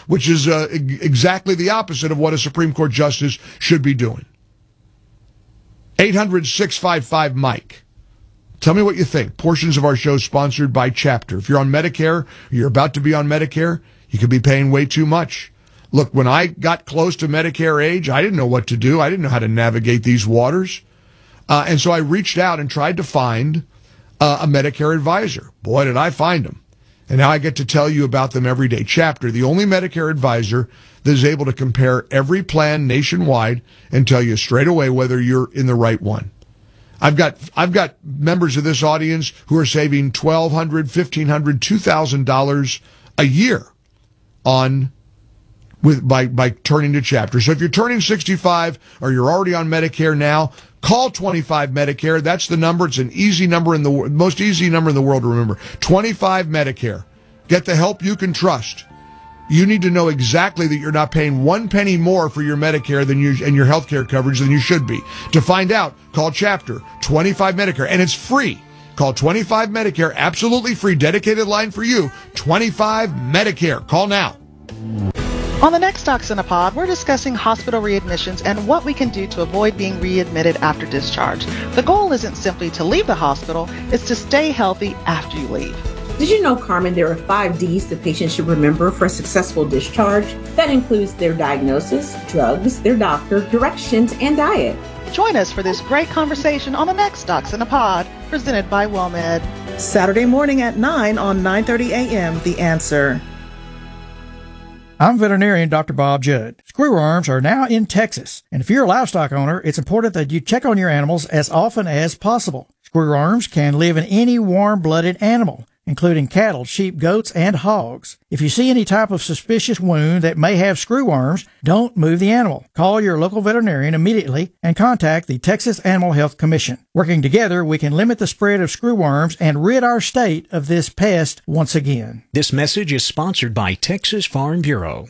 which is exactly the opposite of what a Supreme Court justice should be doing. 800-655-MIKE. Tell me what you think. Portions of our show sponsored by Chapter. If you're on Medicare, you're about to be on Medicare, you could be paying way too much. Look, when I got close to Medicare age, I didn't know what to do. I didn't know how to navigate these waters. And so I reached out and tried to find a Medicare advisor. Boy, did I find them. And now I get to tell you about them every day. Chapter, the only Medicare advisor that is able to compare every plan nationwide and tell you straight away whether you're in the right one. I've got members of this audience who are saving $1,200, $1,500, $2,000 a year by turning to Chapter. So if you're turning 65 or you're already on Medicare now, call 25 Medicare. That's the number. It's an easy number most easy number in the world to remember. 25 Medicare. Get the help you can trust. You need to know exactly that you're not paying one penny more for your Medicare and your health care coverage than you should be. To find out, call Chapter 25 Medicare, and it's free. Call 25 Medicare, absolutely free, dedicated line for you. 25 Medicare. Call now. On the next Docs in a Pod, we're discussing hospital readmissions and what we can do to avoid being readmitted after discharge. The goal isn't simply to leave the hospital, it's to stay healthy after you leave. Did you know, Carmen, there are 5 Ds the patient should remember for a successful discharge? That includes their diagnosis, drugs, their doctor, directions, and diet. Join us for this great conversation on the next Docs in a Pod, presented by WellMed. Saturday morning at 9 on 9:30 a.m. The Answer. I'm veterinarian Dr. Bob Judd. Screwworms are now in Texas, and if you're a livestock owner, it's important that you check on your animals as often as possible. Screwworms can live in any warm-blooded animal, including cattle, sheep, goats, and hogs. If you see any type of suspicious wound that may have screwworms, don't move the animal. Call your local veterinarian immediately and contact the Texas Animal Health Commission. Working together, we can limit the spread of screwworms and rid our state of this pest once again. This message is sponsored by Texas Farm Bureau.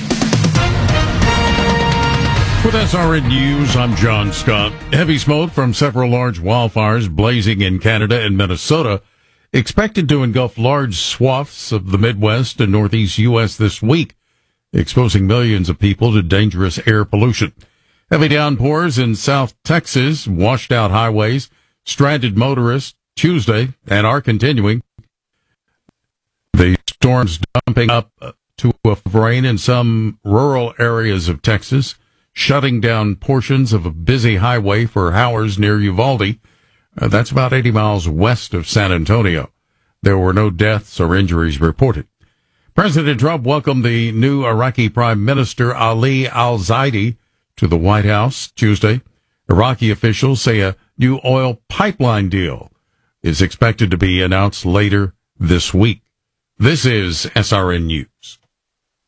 With SRN News, I'm John Scott. Heavy smoke from several large wildfires blazing in Canada and Minnesota expected to engulf large swaths of the Midwest and Northeast U.S. this week, exposing millions of people to dangerous air pollution. Heavy downpours in South Texas washed out highways, stranded motorists Tuesday, and are continuing. The storms dumping up to a rain in some rural areas of Texas, shutting down portions of a busy highway for hours near Uvalde. That's about 80 miles west of San Antonio. There were no deaths or injuries reported. President Trump welcomed the new Iraqi Prime Minister Ali al-Zaidi to the White House Tuesday. Iraqi officials say a new oil pipeline deal is expected to be announced later this week. This is SRN News.